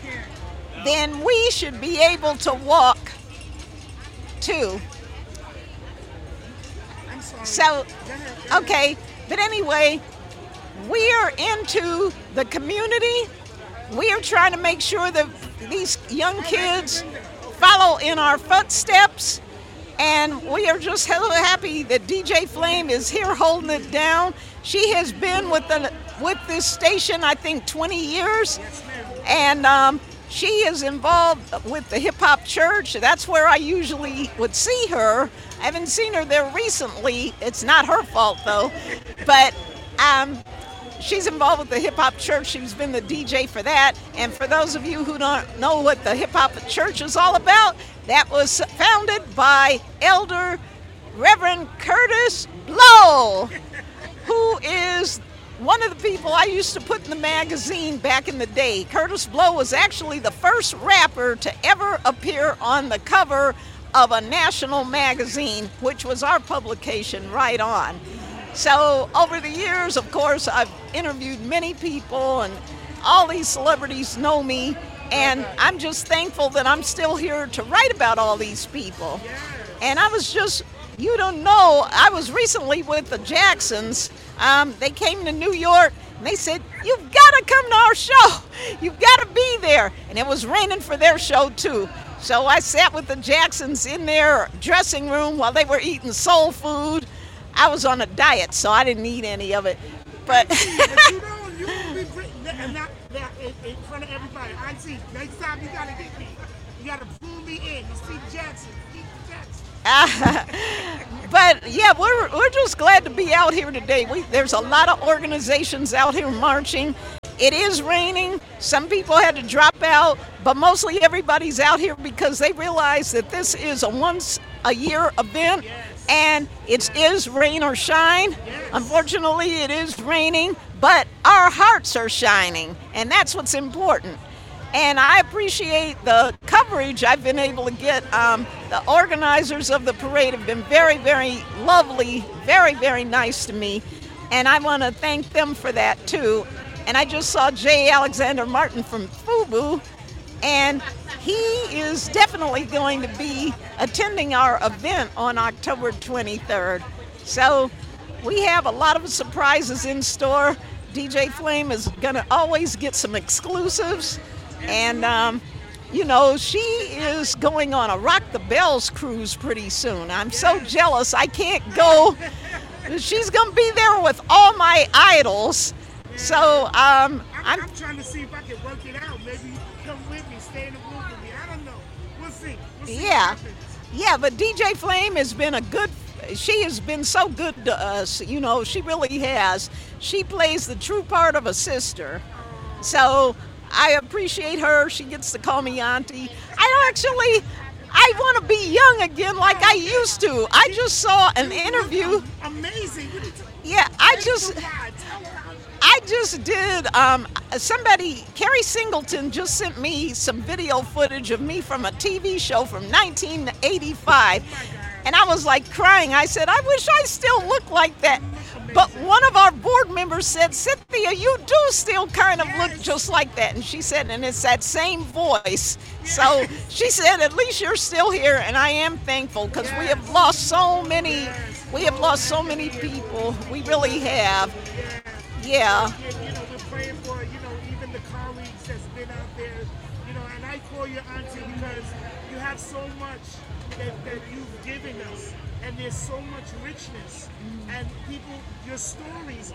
I: then we should be able to walk too. So, okay, but anyway, we are into the community. We are trying to make sure that these young kids follow in our footsteps. And we are just so happy that D J Flame is here holding it down. She has been with the with this station, I think, twenty years. And um, she is involved with the Hip Hop Church. That's where I usually would see her. I haven't seen her there recently. It's not her fault, though. But um, she's involved with the Hip Hop Church. She's been the D J for that. And for those of you who don't know what the Hip Hop Church is all about, that was founded by Elder Reverend Curtis Blow, who is one of the people I used to put in the magazine back in the day. Curtis Blow was actually the first rapper to ever appear on the cover of a national magazine, which was our publication, Right On. So over the years, of course, I've interviewed many people, and all these celebrities know me, and I'm just thankful that I'm still here to write about all these people. And I was just, you don't know, I was recently with the Jacksons. Um, they came to New York, and they said, you've got to come to our show. You've got to be there. And it was raining for their show, too. So I sat with the Jacksons in their dressing room while they were eating soul food. I was on a diet, so I didn't eat any of it. But
B: But you know, you will be pre- not, not, in, in front of everybody. I see. Next time you gotta get me. You got to pull me in. You see Jackson. Keith Jackson.
I: Uh, but yeah, we're we're just glad to be out here today. We, there's a lot of organizations out here marching. It is raining. Some people had to drop out, but mostly everybody's out here because they realize that this is a once a year event, and it is rain or shine. Unfortunately, it is raining, but our hearts are shining, and that's what's important. And I appreciate the coverage I've been able to get. Um, the organizers of the parade have been very, very lovely, very, very nice to me. And I want to thank them for that, too. And I just saw J. Alexander Martin from FUBU, and he is definitely going to be attending our event on October twenty-third. So we have a lot of surprises in store. D J Flame is going to always get some exclusives. And, um, you know, she is going on a Rock the Bells cruise pretty soon. I'm so jealous I can't go. She's going to be there with all my idols. So um,
B: I'm,
I: I'm,
B: I'm trying to see if I can work it out. Maybe come with me, stay in the room with me. I don't know. We'll see. We'll see
I: yeah. Yeah, but D J Flame has been a good, she has been so good to us. You know, she really has. She plays the true part of a sister. So I appreciate her. She gets to call me auntie. I actually, I want to be young again like I used to. I just saw an interview.
B: Amazing.
I: Yeah, I just, I just did, um, somebody, Carrie Singleton just sent me some video footage of me from a T V show from nineteen eighty-five. And I was like crying. I said, I wish I still looked like that. But one of our board members said, Cynthia, you do still kind of look just like that. And she said, and it's that same voice. So she said, at least you're still here. And I am thankful because we have lost so many, we have lost so many people. We really have. Yeah.
B: You know, we're praying for, you know, even the colleagues that's been out there, you know, and I call you auntie because you have so much that, that you've given us. And there's so much richness and people, your stories.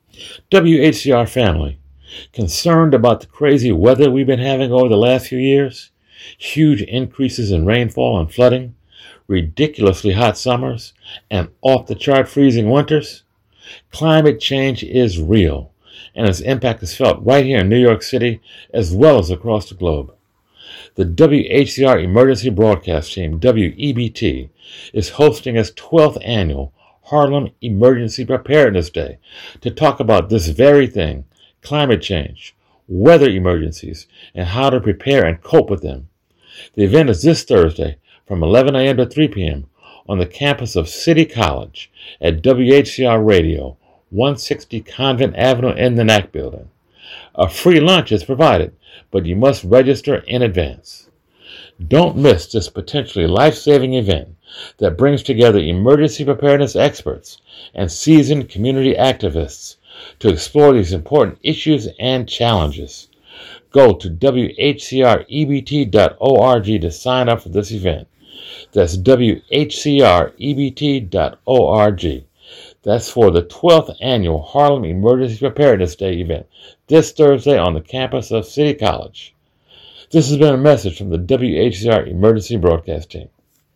J: W H C R family, concerned about the crazy weather we've been having over the last few years? Huge increases in rainfall and flooding, ridiculously hot summers, and off-the-chart freezing winters? Climate change is real, and its impact is felt right here in New York City as well as across the globe. The W H C R Emergency Broadcast Team, W E B T, is hosting its twelfth annual Harlem Emergency Preparedness Day to talk about this very thing, climate change, weather emergencies, and how to prepare and cope with them. The event is this Thursday from eleven a.m. to three p.m. on the campus of City College at W H C R Radio, one sixty Convent Avenue in the N A C building. A free lunch is provided, but you must register in advance. Don't miss this potentially life-saving event that brings together emergency preparedness experts and seasoned community activists to explore these important issues and challenges. Go to W H C R E B T dot org to sign up for this event. That's W H C R E B T dot org. That's for the twelfth Annual Harlem Emergency Preparedness Day event this Thursday on the campus of City College. This has been a message from the W H C R Emergency Broadcast Team.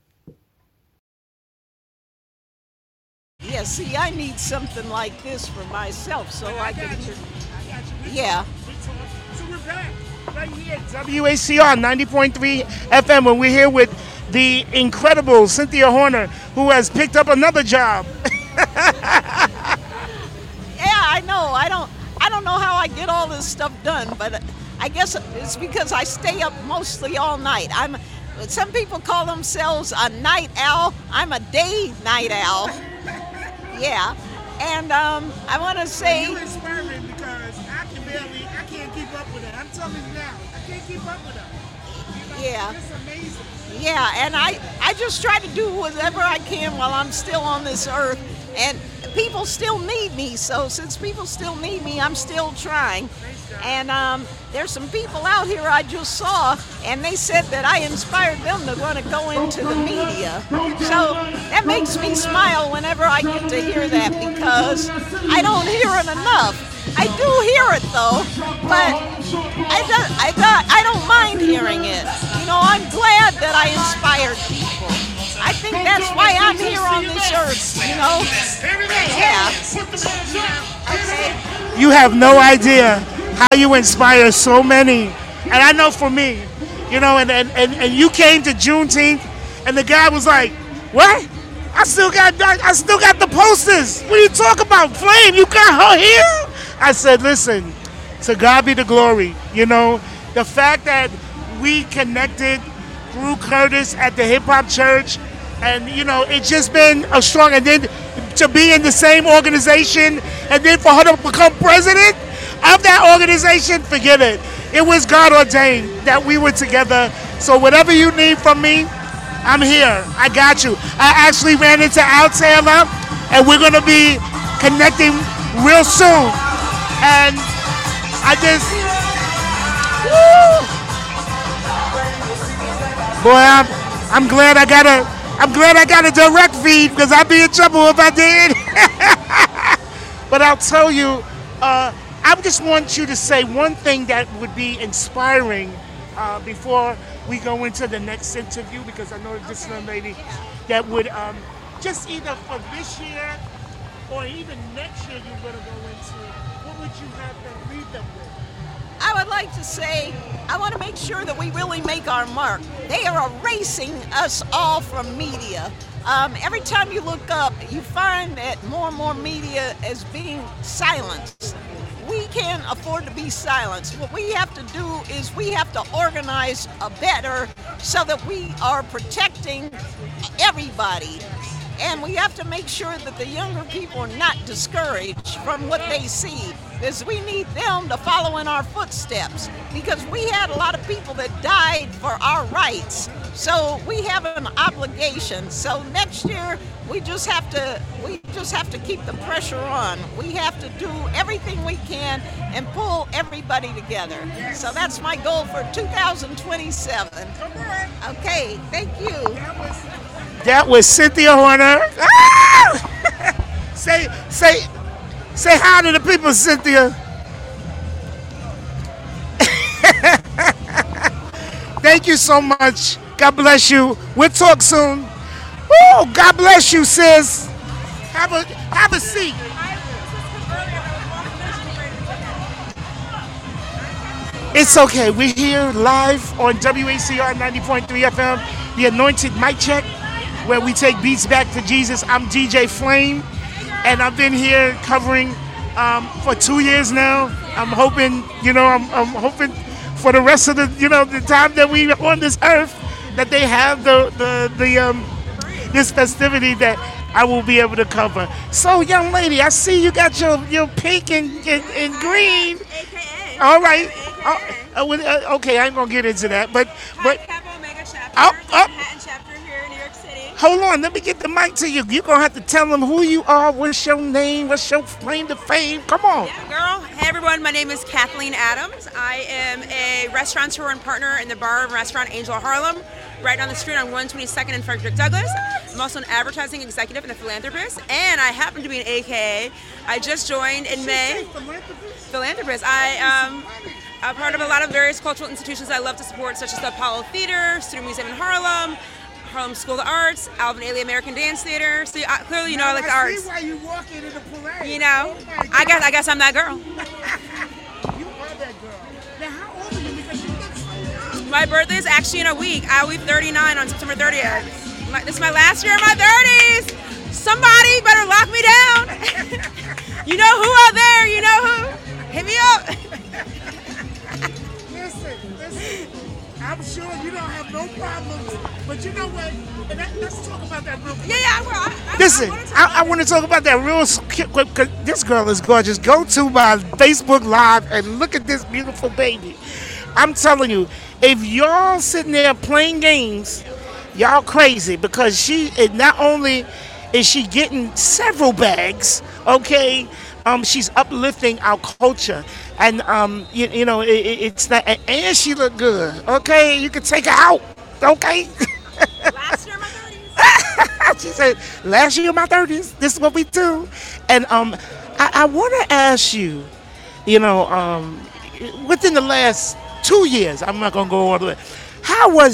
I: Yeah, see, I need something like this for myself so I can hear. Yeah.
B: So we're back right here at W H C R ninety point three F M, and we're here with the incredible Cynthia Horner, who has picked up another job.
I: Yeah, I know. I don't I don't know how I get all this stuff done, but I guess it's because I stay up mostly all night. I'm some people call themselves a night owl. I'm a day night owl. Yeah. And um, I want to say
B: You're inspiring because I can barely I can't keep up with it. I'm telling you now, I can't keep up with her. You know,
I: Yeah.
B: It's amazing.
I: Yeah, and I, I just try to do whatever I can while I'm still on this earth. And people still need me, so since people still need me, I'm still trying. And um, there's some people out here I just saw, and they said that I inspired them to want to go into the media. So that makes me smile whenever I get to hear that because I don't hear it enough. I do hear it though, but I, do, I, do, I don't mind hearing it. You know, I'm glad that I inspired people. I think that's why I'm here on this earth, you know? Yeah. Okay.
B: You have no idea how you inspire so many. And I know for me, you know, and, and, and, and you came to Juneteenth, and the guy was like, what? I still got I still got the posters. What are you talking about? Flame, you got her here? I said, listen, to God be the glory. You know, the fact that we connected through Curtis at the Hip Hop Church, and, you know, it's just been a strong, and then to be in the same organization, and then for her to become president of that organization, forget it. It was God ordained that we were together. So whatever you need from me, I'm here. I got you. I actually ran into Al Taylor, and we're going to be connecting real soon. And I just, woo! Boy, I'm, I'm glad I got a, I'm glad I got a direct feed, because I'd be in trouble if I did. But I'll tell you, uh, I just want you to say one thing that would be inspiring uh, before we go into the next interview, because I know this young lady that would um, just either for this year or even next year you're going to go into. What would you have them leave them with?
I: I would like to say, I want to make sure that we really make our mark. They are erasing us all from media. Um, every time you look up, you find that more and more media is being silenced. We can't afford to be silenced. What we have to do is we have to organize a better so that we are protecting everybody. And we have to make sure that the younger people are not discouraged from what they see, because we need them to follow in our footsteps, because we had a lot of people that died for our rights. So we have an obligation. So next year we just have to we just have to keep the pressure on. We have to do everything we can and pull everybody together. So that's my goal for two thousand twenty-seven. Okay, thank you.
B: That was Cynthia Horner. Ah! say, say, say hi to the people, Cynthia. Thank you so much. God bless you. We'll talk soon. Woo, God bless you, sis. Have a have a seat. It's okay. We're here live on W A C R ninety point three F M, the Anointed Mic Check, where we take beats back to Jesus. I'm D J Flame, and I've been here covering um, for two years now. I'm hoping, you know, I'm, I'm hoping for the rest of the, you know, the time that we are on this earth, that they have the the the um this festivity that I will be able to cover. So, young lady, I see you got your your pink and and, and green.
K: A K A.
B: All right. Uh, uh, well, uh, okay, I ain't gonna get into that, but but.
K: Kappa Omega chapter,
B: Oh, oh.
K: Manhattan chapter here in New York City.
B: Hold on, let me get the mic to you. You're going to have to tell them who you are, what's your name, what's your claim to fame. Come on.
K: Yeah, girl. Hey, everyone. My name is Kathleen Adams. I am a restaurateur and partner in the bar and restaurant Angel Harlem, right down the street on one twenty-second in Frederick Douglass. I'm also an advertising executive and a philanthropist, and I happen to be an A K A. I just joined in May. Philanthropist. I um, I'm part of a lot of various cultural institutions I love to support, such as the Apollo Theater, Student Museum in Harlem, Harlem School of the Arts, Alvin Ailey American Dance Theater. So uh, clearly, you know, I like the
B: I
K: arts.
B: see why you walk into the parade.
K: You know,
B: Oh my
K: I guess I guess I'm that girl.
B: God. You are that girl. Now, how old are you? Because you look so young.
K: My birthday is actually in a week. I'll be thirty-nine on September thirtieth. My, this is my last year of my thirties. Somebody better lock me down. You know who out there? You know who? Hit me up.
B: Listen, listen. I'm sure you don't have no problems, but you know what? And that, let's talk about that real quick.
K: Yeah, yeah, well, I, I,
B: Listen, I, I want to talk about that real quick, because this girl is gorgeous. Go to my Facebook Live and look at this beautiful baby. I'm telling you, if y'all sitting there playing games, y'all crazy, because she is not only is she getting several bags, okay, um, she's uplifting our culture, and um, you, you know, it, it, it's not, and she look good, okay. You can take her out, okay.
K: last year of my thirties.
B: She said, last year in my thirties, this is what we do. And um, I, I want to ask you, you know, um, within the last two years, I'm not going to go all the way, how was it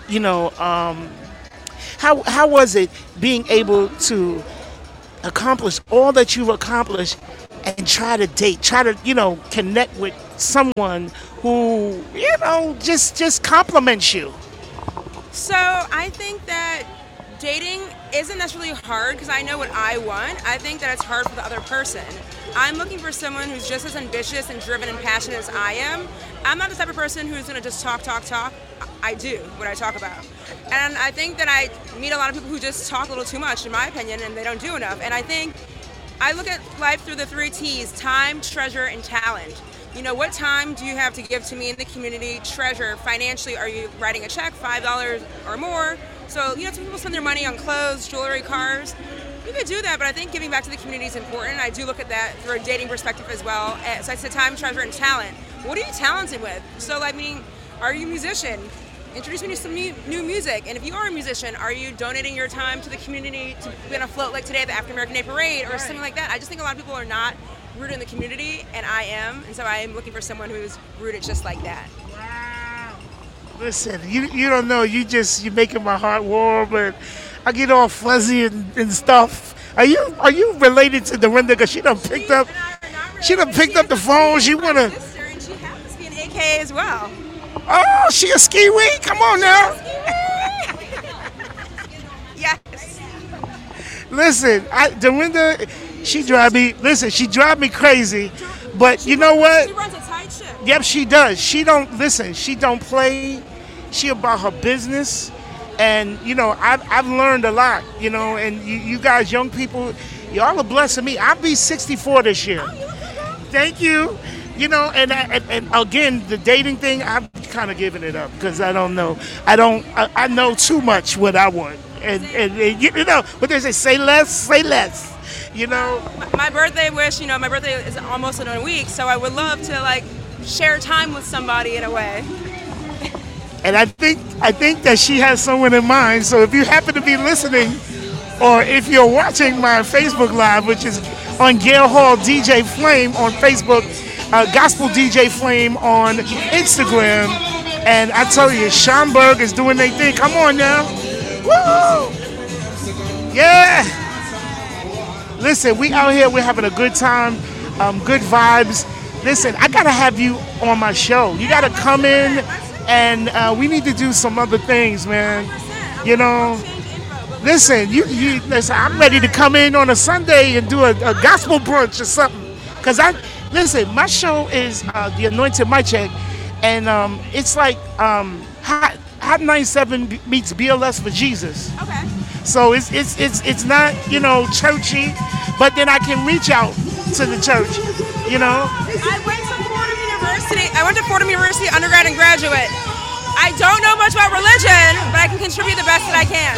B: you know, um, how how was it being able to accomplish all that you've accomplished and try to date, try to, you know, connect with someone who, you know, just just compliments you?
K: So I think that dating isn't necessarily hard because I know what I want. I think that it's hard for the other person. I'm looking for someone who's just as ambitious and driven and passionate as I am. I'm not the type of person who's going to just talk, talk, talk. I do what I talk about. And I think that I meet a lot of people who just talk a little too much, in my opinion, and they don't do enough. And I think I look at life through the three T's: time, treasure, and talent. You know, what time do you have to give to me in the community? Treasure, financially, are you writing a check, five dollars or more? So, you know, some people spend their money on clothes, jewelry, cars. You could do that, but I think giving back to the community is important. I do look at that through a dating perspective as well. So I said time, treasure, and talent. What are you talented with? So, I mean, are you a musician? Introduce me to some new, new music. And if you are a musician, are you donating your time to the community to be on a float like today at the African American Day Parade or something like that? I just think a lot of people are not rooted in the community, and I am. And so I am looking for someone who's rooted just like that.
B: Wow. Listen, you you don't know. You just, you're making my heart warm, but I get all fuzzy and, and stuff. Are you are you related to Dorinda? Because she done picked up, she done picked up the phone. She want to.
K: She happens to be an A K as well.
B: Oh, she a ski-wee? Come on now.
K: Yes.
B: Listen, I, Dorinda, she drive me, listen, she drive me crazy, but you know what?
K: She runs a tight ship.
B: Yep, she does. She don't, listen, she don't play. She about her business. And, you know, I've, I've learned a lot, you know, and you, you guys, young people, y'all are blessing me. I'll be sixty-four this year. Thank you. You know, and, and and again, the dating thing, I've kind of given it up because I don't know. I don't, I, I know too much what I want. And, and, and, you know, what they say, say less, say less. You know?
K: My birthday wish, you know, my birthday is almost in a week, so I would love to, like, share time with somebody in a way.
B: And I think I think that she has someone in mind. So if you happen to be listening, or if you're watching my Facebook Live, which is on Gail Hall D J Flame on Facebook, uh, Gospel D J Flame on Instagram, and I tell you, Schomburg is doing their thing. Come on now. Woo! Yeah. Listen, we out here, we're having a good time, um, good vibes. Listen, I gotta have you on my show. You gotta come in. And uh, we need to do some other things, man. You know, listen, you, you listen. I'm ready to come in on a Sunday and do a, a gospel brunch or something. Cause I listen. My show is uh, the Anointed Mic Check, and um, it's like um, Hot Hot ninety-seven meets B L S for Jesus.
K: Okay.
B: So it's it's it's it's not, you know, churchy, but then I can reach out to the church. You know.
K: I went to Fordham University. I went to Fordham University undergrad and graduate. I don't know much about religion, but I can contribute the best that I can.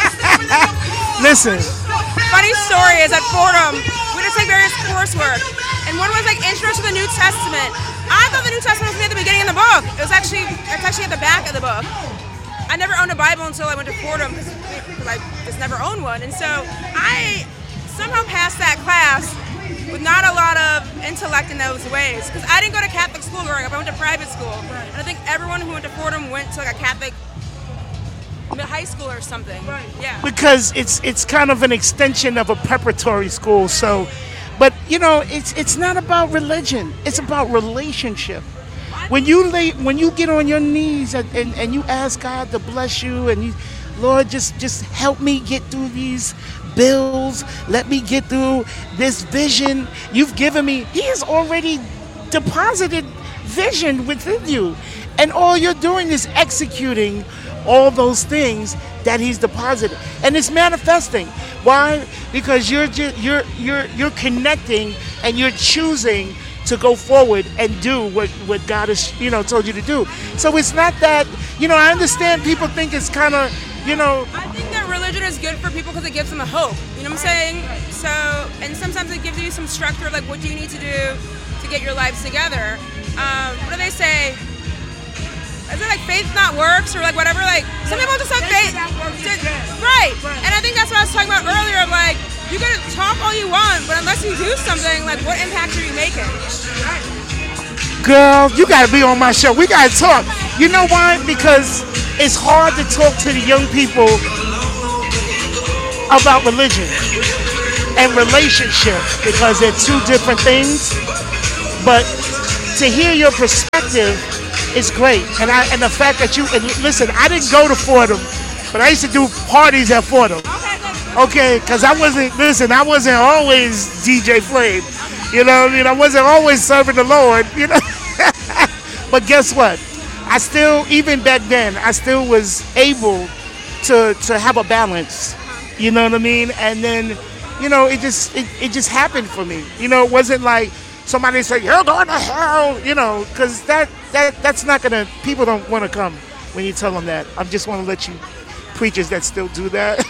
B: Listen.
K: Funny story is at Fordham, we had to take various coursework, and one was like Intro to the New Testament. I thought the New Testament was at the beginning of the book. It was actually it's actually at the back of the book. I never owned a Bible until I went to Fordham because I just never owned one, and so I somehow passed that class with not a lot of intellect in those ways. Because I didn't go to Catholic school growing up, I went to private school. Right. And I think everyone who went to Fordham went to like a Catholic high school or something. Right. Yeah.
B: Because it's it's kind of an extension of a preparatory school. So, but you know, it's it's not about religion. It's about relationship. When you lay, when you get on your knees and, and, and you ask God to bless you and you, Lord, just just help me get through these bills, let me get through this vision you've given me. He has already deposited vision within you, and all you're doing is executing all those things that he's deposited, and it's manifesting. Why? Because you're just, you're you're you're connecting and you're choosing to go forward and do what, what God has, you know, told you to do. So it's not that, you know, I understand people think it's kind of, you know.
K: I think that religion is good for people because it gives them a hope. You know what I'm saying? So, and sometimes it gives you some structure, like what do you need to do to get your lives together? Um, what do they say? Is it like faith not works or like whatever? Like some people just have faith. Right. And I think that's what I was talking about earlier of like, you gotta talk all you want, but unless you do something, like what impact are you making?
B: Girl, you gotta be on my show. We gotta talk. You know why? Because it's hard to talk to the young people about religion and relationship because they're two different things. But to hear your perspective is great. And I and the fact that you, and listen, I didn't go to Fordham, but I used to do parties at Fordham. Okay, because I wasn't, listen, I wasn't always D J Flame. You know what I mean? I wasn't always serving the Lord, you know. But guess what? I still, even back then, I still was able to to have a balance. You know what I mean? And then, you know, it just it, it just happened for me. You know, it wasn't like somebody said, you're going to hell, you know, because that, that that's not going to, people don't want to come when you tell them that. I just want to let you preachers that still do that.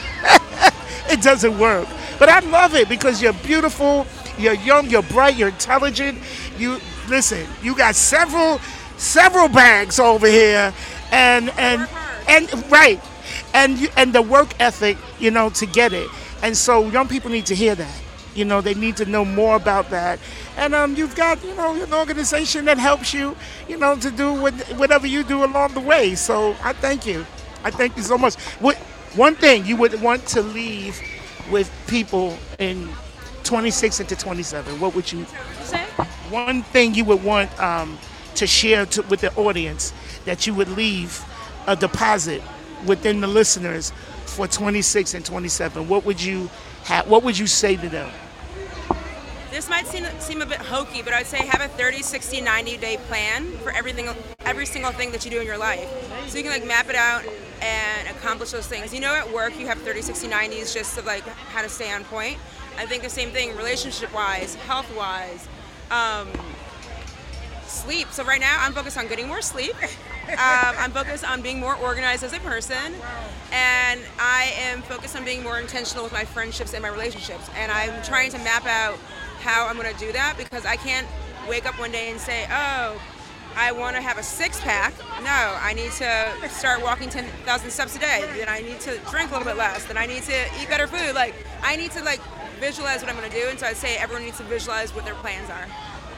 B: It doesn't work. But I love it because you're beautiful, you're young, you're bright, you're intelligent. You, listen, you got several, several bags over here, and, and, and, right. And, you, and the work ethic, you know, to get it. And so young people need to hear that. You know, they need to know more about that. And um, you've got, you know, an organization that helps you, you know, to do what, whatever you do along the way. So I thank you. I thank you so much. What, one thing you would want to leave with people in twenty-six into twenty-seven, what would you say? One thing you would want um, to share to, with the audience that you would leave a deposit within the listeners for twenty-six and twenty-seven, what would you have, what would you say to them?
K: This might seem seem a bit hokey, but I'd say have a thirty, sixty, ninety day plan for everything, every single thing that you do in your life. So you can like map it out and accomplish those things. You know, at work you have thirty, sixty, nineties just of like how to stay on point. I think the same thing relationship-wise, health-wise, um, sleep. So right now I'm focused on getting more sleep. Um, I'm focused on being more organized as a person, and I am focused on being more intentional with my friendships and my relationships. And I'm trying to map out how I'm going to do that because I can't wake up one day and say, oh, I want to have a six-pack. No, I need to start walking ten thousand steps a day. Then I need to drink a little bit less. Then I need to eat better food. Like, I need to, like, visualize what I'm going to do. And so I'd say everyone needs to visualize what their plans are.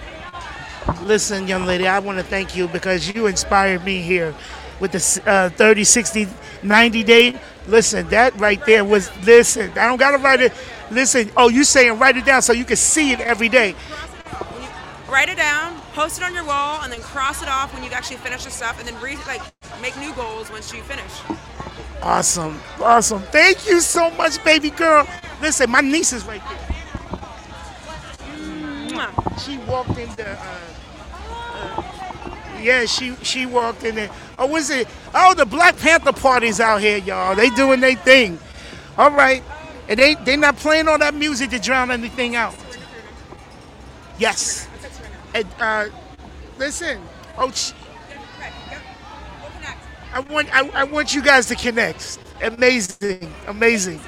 B: Listen, young lady, I want to thank you because you inspired me here with the uh, thirty, sixty, ninety day. Listen, that right there was, listen, I don't got to write it. Listen, oh, you saying write it down so you can see it every day.
K: Write it down, post it on your wall, and then cross it off when you actually finish the stuff, and then re- like make new goals once you finish.
B: Awesome, awesome. Thank you so much, baby girl. Listen, my niece is right there. She walked in the, uh, uh, yeah, she she walked in there. Oh, was it? Oh, the Black Panther party's out here, y'all. They doing their thing. All right. And they, they not playing all that music to drown anything out. Yes. And, uh, listen. Oh, sh- I want I, I want you guys to connect. Amazing. Amazing.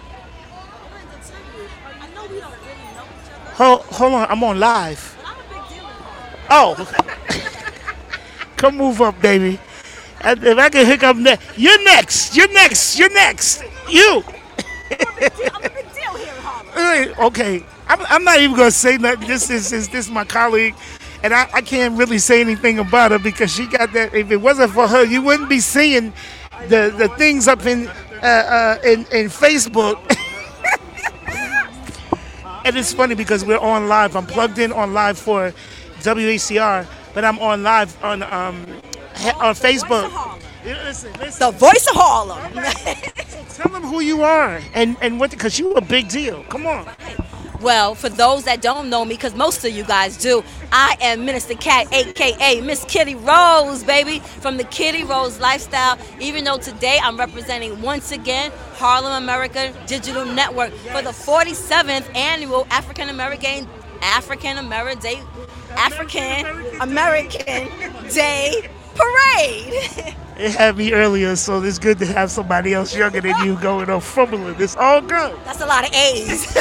B: Hold, hold on, I'm on live. Oh. Come move up, baby. And if I can hook up next. You're next. You're next. You're next. You. I'm a big deal, I'm a big deal here in Harlem. Okay. I'm, I'm not even going to say nothing. This is, is this is my colleague. And I, I can't really say anything about her because she got that. If it wasn't for her, you wouldn't be seeing the, the things up in, uh, uh, in, in Facebook. And it's funny because we're on live. I'm plugged in on live for W A C R, but I'm on live on um on Facebook. Listen, listen.
L: The voice of Harlem.
B: So tell them who you are and and what, because you a big deal. Come on.
L: Well, for those that don't know me, because most of you guys do, I am Minister Cat, a k a. Miss Kitty Rose, baby, from the Kitty Rose Lifestyle. Even though today I'm representing, once again, Harlem America Digital Network for the forty-seventh Annual African American African American Day African American Day Parade.
B: It had me earlier, so it's good to have somebody else younger than you going on fumbling. It's all good.
L: That's a lot of A's.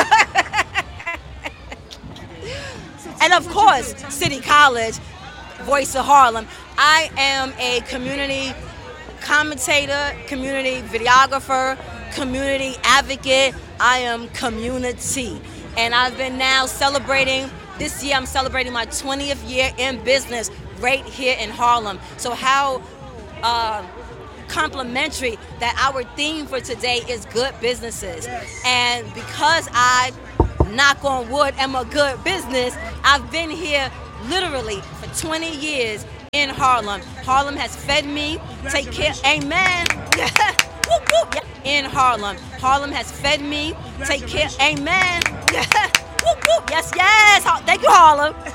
L: And of course, City College, Voice of Harlem. I am a community commentator, community videographer, community advocate. I am community. And I've been now celebrating, this year I'm celebrating my twentieth year in business right here in Harlem. So how uh, complimentary that our theme for today is good businesses. And because I, knock on wood, am a good business, I've been here literally for twenty years in Harlem. Harlem has fed me, take care, amen. Whoop, whoop. In Harlem. Harlem has fed me, take care, amen. Whoop, whoop. Yes, yes. Thank you, Harlem.